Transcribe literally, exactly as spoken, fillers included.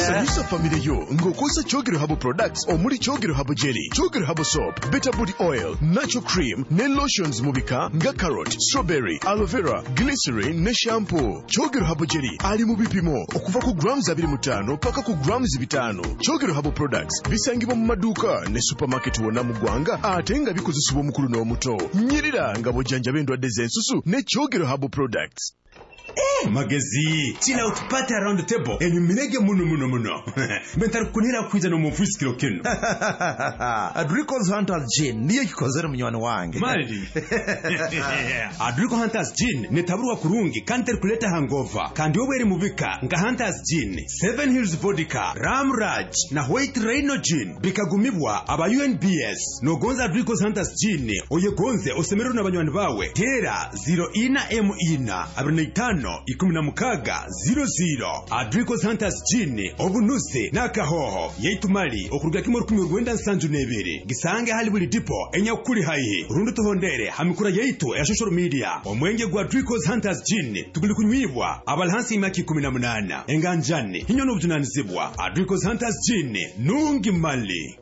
Sanyusa family yo ngokosa Chogero Herbal Products omuli Chogero Herbal Jelly, Chogero Herbal Soap, Better Body Oil, Natural Cream, ne lotions mubika nga carrot, strawberry, aloe vera, glycerin ne shampoo. Chogero Herbal Jelly ali mu bipimo okuva ku grams abiri mu ttaano paka ku grams bitano. Chogero Herbal Products bisangibwa mu maduuka ne supermarket wonna mu ggwanga ate nga bikozesebwa omukulu n'omuto. Nyirira nga bojjanja b'endwadde z'ensusu ne Chogero Herbal Products. Eh, magezi. Chila utupate around the table. Enyu minege muno muno muno. Mentari kunira kuiza no mufisi kilo kinu. Adrico's Hunters Gin niyo kikozere mnywani wange. Maldi. Adrico Hunters Gin netaburuwa kurungi kanteri kuleta hangover. Kandi obweri mubika nga Hunters Gin, Seven Hills Vodka, Ram Raj na White Rhino Gin. Bikagumibwa aba U N B S. No gonza Adrico's Hunters Gin oye gonze osemeru na banywani bawe. Tera zero ina emu ina abirinaitano ikumina mukaga zero zero. Adrico's Hunters Gin obunuse nakahoho yeitumali okuruga kimwe rukumi rwenda nsanju nebere gisange hali buli dipo enya kuri haihe rundu tuhondere hamikura yeitu ya social media omwenge gwa Adrico's Hunters Gin tuguli kunywibwa abalhansi imaki kumi na munana enganjani hinyo n'obujunanizibwa. Adrico's Hunters Gin nungi mali.